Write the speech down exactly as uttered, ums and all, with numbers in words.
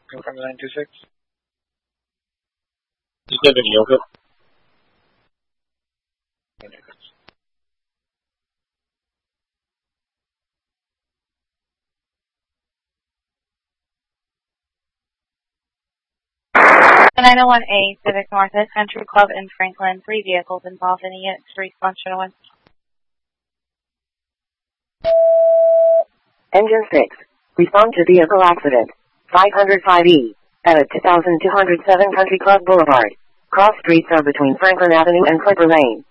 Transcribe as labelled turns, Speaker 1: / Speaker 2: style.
Speaker 1: From nine two six.
Speaker 2: nine oh one A, Civic Northwest Country Club in Franklin. Three vehicles involved in the unit. Response channel one.
Speaker 3: Engine six. Respond to vehicle accident. five oh five E. At two thousand two hundred seven Country Club Boulevard. Cross streets are between Franklin Avenue and Clipper Lane.